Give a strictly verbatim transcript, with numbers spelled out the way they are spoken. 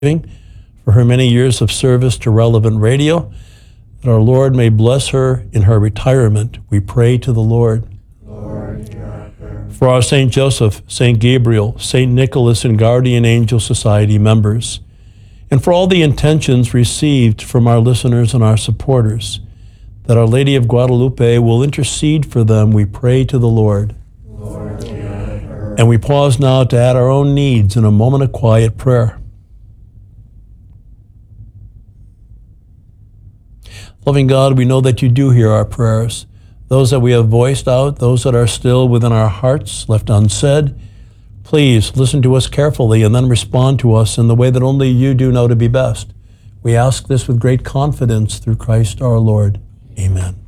for her many years of service to Relevant Radio, that our Lord may bless her in her retirement. We pray to the Lord. Lord, hear our prayer. For our Saint Joseph, Saint Gabriel, Saint Nicholas, and Guardian Angel Society members, and for all the intentions received from our listeners and our supporters, that Our Lady of Guadalupe will intercede for them, we pray to the Lord. Lord, hear our prayer. And we pause now to add our own needs in a moment of quiet prayer. Loving God, we know that you do hear our prayers, those that we have voiced out, those that are still within our hearts, left unsaid. Please listen to us carefully and then respond to us in the way that only you do know to be best. We ask this with great confidence through Christ our Lord. Amen.